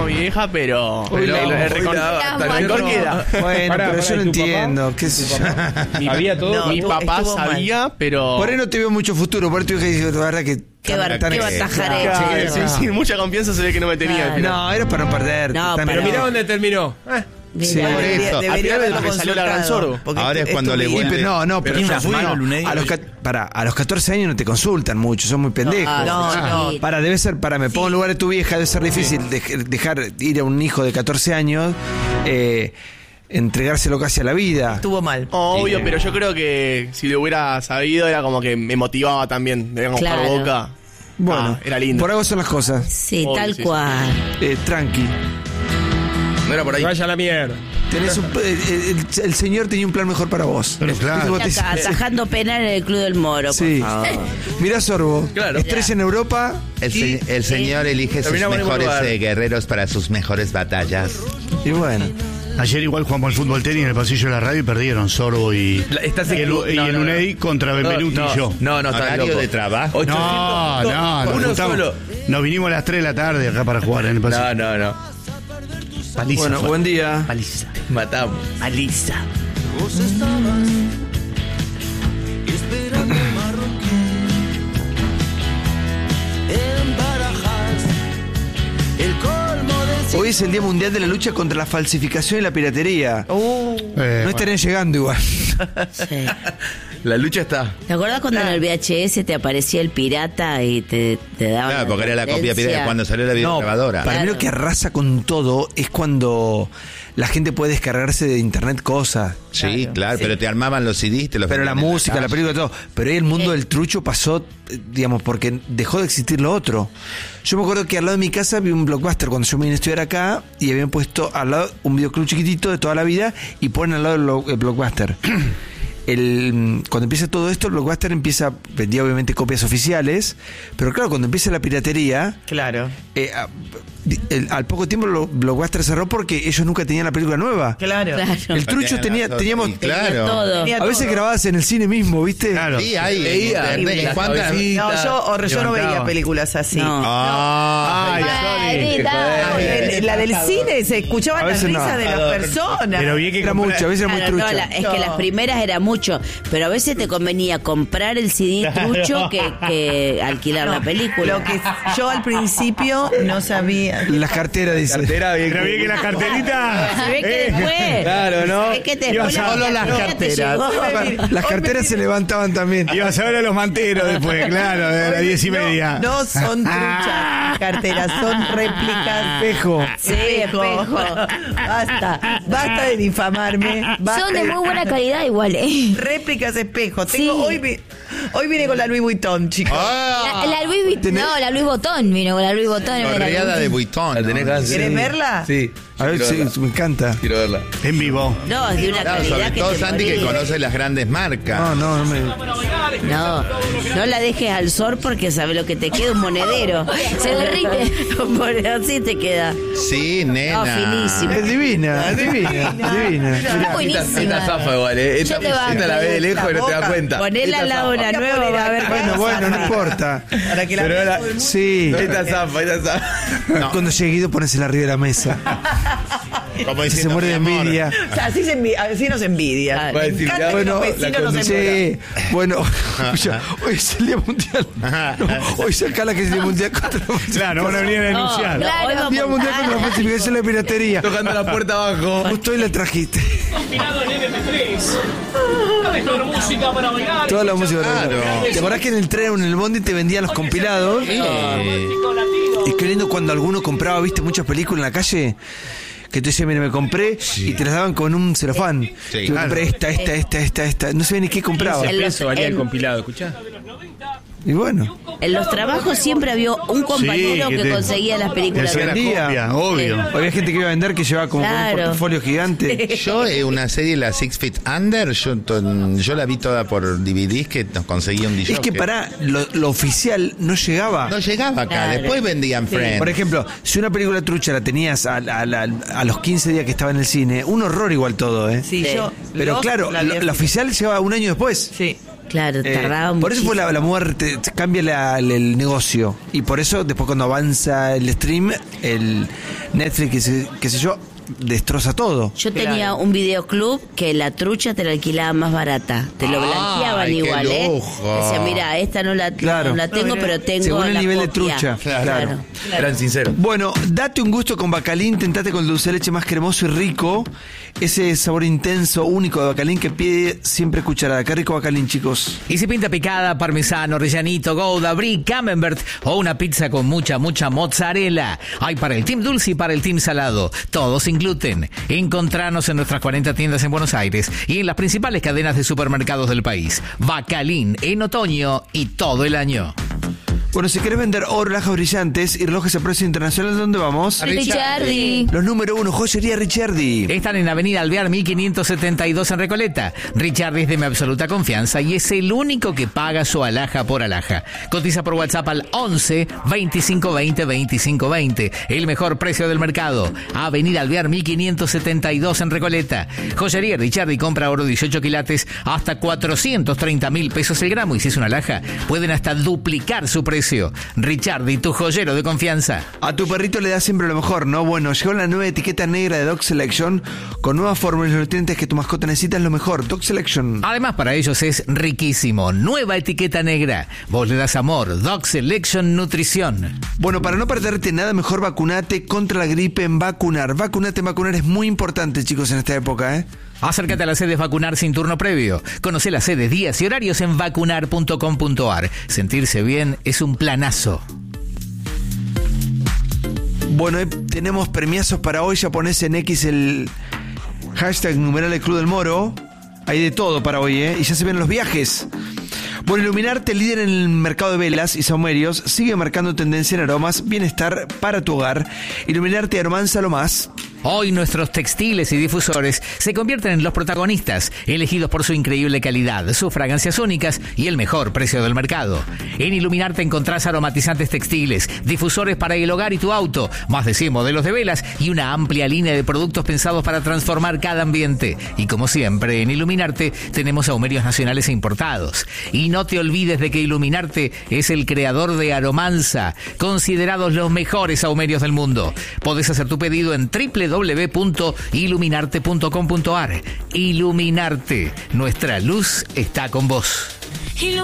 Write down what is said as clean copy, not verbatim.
mi vieja, pero Uy, el rencor queda. Bueno, Pará, pero yo no ¿y tu entiendo. ¿Qué sé yo? ¿Había todo? Mi papá estuvo mal. sabía, pero... Por ahí no te veo mucho futuro. Por ahí tu hija dice, la verdad que... Qué batajaré. Sí, sin mucha confianza se ve que no me tenía. Claro. No, era para no perder. No, Pero mirá dónde terminó. Sí. Por eso. Al final me salió la gran sordo. Ahora es cuando le Sí, vuelve. pero no, pero Tiene ya una fui. mano, Luney. A los 14 años no te consultan mucho, son muy pendejos. No. Debe ser, me pongo en lugar de tu vieja, debe ser difícil dejar ir a un hijo de 14 años, entregárselo casi a la vida. Estuvo mal. Obvio, pero yo creo que si lo hubiera sabido era como que me motivaba también. De buscar Claro. Boca. Bueno, Era lindo. por algo son las cosas. Sí, Obvio, tal sí, cual. Tranqui. No era por ahí. Vaya a la mierda. Tenés el señor tenía un plan mejor para vos. Pero claro. Vos te- Acá, atajando penal en el Club del Moro, Sí. por favor. Mirá Sorbo. Claro. Estrella en Europa. El señor elige sus Terminamos en el mejores lugar. guerreros para sus mejores batallas. Y bueno. Ayer igual jugamos al fútbol tenis en el pasillo de la radio y perdieron Sorbo y el Unedi contra Benvenuti y yo. No, está Horario loco. de trabajo. No, nos uno juntamos. solo. Nos vinimos a las 3 de la tarde acá para jugar en el pasillo. No. Paliza Bueno, fue. buen día. Paliza. Matamos. Alisa. Hoy es el Día Mundial de la Lucha contra la Falsificación y la Piratería. No estarían llegando igual. Sí. La lucha está. ¿Te acuerdas cuando en el VHS te aparecía el pirata y te daban Claro, porque era la copia pirata cuando salió la videograbadora. Para mí lo que arrasa con todo es cuando la gente puede descargarse de internet cosas. Sí, claro, pero te armaban los CDs, te los Pero la vendían en música, la calle. película, todo. Pero ahí el mundo del trucho pasó, digamos, porque dejó de existir lo otro. Yo me acuerdo que al lado de mi casa vi un Blockbuster cuando yo me vine a estudiar acá y habían puesto al lado un videoclub chiquitito de toda la vida y ponen al lado el Blockbuster. Cuando empieza todo esto, el Blockbuster vendía obviamente copias oficiales, pero claro, cuando empieza la piratería, Claro. al poco tiempo Blockbuster cerró porque ellos nunca tenían la película nueva. Claro. El trucho teníamos... Claro. todo. A veces grababas en el cine mismo, ¿viste? Claro. Sí, ahí. Leía. ¿Entendés? Las ¿Cuántas? cabecitas. Yo no veía películas así. No. Ay, La del cine se escuchaban A las veces no. risas de las personas. Pero vi que Era mucho, a veces era muy Claro, trucho. es que las primeras era mucho, pero a veces te convenía comprar el CD trucho que alquilar la película. Lo que yo al principio no sabía. Las carteras, dice. Cartera bien. Pero vi que la carterita. Se ve que después. Claro, ¿no? Se ve que después Ibas a la solo las cartera te carteras. llegó. Las carteras se levantaban también. Ibas a ver a los manteros después, claro, de las 10:30. No son truchas carteras, son réplicas. Espejo. Sí, espejo. Basta de difamarme. Basta Son de muy buena calidad igual, Réplicas espejos. Sí. Hoy vine con la Louis Vuitton, chicos. La Louis Vuitton. No, la Louis Vuitton vino con la Louis Vuitton. Correada de Vuitton. La tenés ¿no? que ¿Querés verla? Sí. A ver, Quiero sí, verla. me encanta. Quiero verla. En vivo. No, es de una Claro, calidad sobre que todo te Santi que morís. conoce las grandes marcas. No me... No la dejes al sol porque sabe lo que te queda, un monedero. Se derrite. Un monedero así te queda. Sí, nena. No, finísimo. Es divina, divina. Está buenísima. Esta zafa igual, Yo te banco. Esta la ves de lejos y no te das cuenta. Ponela al lado de una nueva, va a ver Bueno, no importa. Para que la Pero vea la- todo el mundo. Sí. Esta zafa. Cuando llegue Guido, ponésela arriba de la mesa. Como Se diciendo, muere de mi amor. envidia. O sea, así nos envidia. Va a Me decir, encanta ya, que bueno, los la vecinos nos conductora. envidian. Sí, bueno, escucha, hoy es el Día Mundial. No, hoy saca la que es el Día Mundial contra la falsificación. Claro, van a venir a denunciar. Claro, hoy Día Mundial contra la falsificación y la piratería. Tocando la puerta abajo. Justo hoy la trajiste. Toda la música para bailar. Claro. ¿Te acordás que en el tren o en el bondi te vendían los compilados? Y qué lindo cuando alguno compraba, viste, muchas películas en la calle. Que tú decías, mira, me compré y te las daban con un celofán. Sí. Yo compré esta. No sabía ni qué compraba. En los- Peso valía el en- compilado, ¿escuchás? Y bueno, En los trabajos siempre había un compañero Sí, que que te- conseguía las películas. Hacía la vendía. copia, obvio. había gente que iba a vender que llevaba como con un Claro. portafolio gigante. Yo, una serie, la Six Feet Under, yo la vi toda por DVDs que nos conseguía un DJ. Es que para lo oficial no llegaba. No llegaba acá, Claro. después vendían Friends. Por ejemplo, si una película trucha la tenías a los 15 días que estaba en el cine, un horror igual todo, ¿eh? Sí, Sí. yo. Pero Lost claro, la vi la así. oficial llegaba un año después. Sí. Claro, tardaba por eso fue la muerte, cambia el negocio. Y por eso, después cuando avanza el stream, el Netflix, qué sé yo, destroza todo. Yo tenía un videoclub que la trucha te la alquilaba más barata. Te lo blanqueaban igual, Decía, mira, esta no la tengo, pero tengo según el la nivel copia. de trucha. Claro. Eran sinceros. Bueno, date un gusto con Bacalín, tentate con el dulce de leche más cremoso y rico. Ese sabor intenso, único de Bacalín que pide siempre cucharada. Qué rico Bacalín, chicos. Y si pinta picada, parmesano, rellanito, gouda, brie, camembert o una pizza con mucha mozzarella. Hay para el team dulce y para el team salado. Todos sin gluten. Encontranos en nuestras 40 tiendas en Buenos Aires y en las principales cadenas de supermercados del país. Bacalín en otoño y todo el año. Bueno, si querés vender oro, alhajas brillantes y relojes a precio internacional, ¿dónde vamos? Ricciardi. Los número 1, joyería Ricciardi. Están en Avenida Alvear 1572 en Recoleta. Ricciardi es de mi absoluta confianza y es el único que paga su alhaja por alhaja. Cotiza por WhatsApp al 11 2520 2520. El mejor precio del mercado. Avenida Alvear 1572 en Recoleta. Joyería Ricciardi compra oro 18 quilates hasta 430.000 pesos el gramo. Y si es una alhaja, pueden hasta duplicar su precio. Ricciardi, tu joyero de confianza. A tu perrito le da siempre lo mejor, ¿no? Bueno, llegó la nueva etiqueta negra de Dog Selection con nuevas fórmulas y nutrientes que tu mascota necesita, es lo mejor. Dog Selection. Además, para ellos es riquísimo. Nueva etiqueta negra. Vos le das amor. Dog Selection Nutrición. Bueno, para no perderte nada, mejor vacunate contra la gripe en Vacunar. Vacunate en Vacunar es muy importante, chicos, en esta época, ¿eh? Acércate a las sedes Vacunar sin turno previo. Conoce las sedes, días y horarios en vacunar.com.ar. Sentirse bien es un planazo. Bueno, tenemos premiazos para hoy. Ya pones en X el hashtag numeral el Club del Moro. Hay de todo para hoy, ¿eh? Y ya se ven los viajes. Bueno, Iluminarte, líder en el mercado de velas y saumerios, sigue marcando tendencia en aromas, bienestar para tu hogar. Iluminarte aromanza lo más. Hoy nuestros textiles y difusores se convierten en los protagonistas, elegidos por su increíble calidad, sus fragancias únicas y el mejor precio del mercado. En Iluminarte encontrás aromatizantes textiles, difusores para el hogar y tu auto, más de 100 modelos de velas y una amplia línea de productos pensados para transformar cada ambiente. Y como siempre, en Iluminarte tenemos saumerios nacionales e importados. Y no te olvides de que Iluminarte es el creador de Aromanza, considerados los mejores saumerios del mundo. Podés hacer tu pedido en www.iluminarte.com.ar. Iluminarte, nuestra luz está con vos.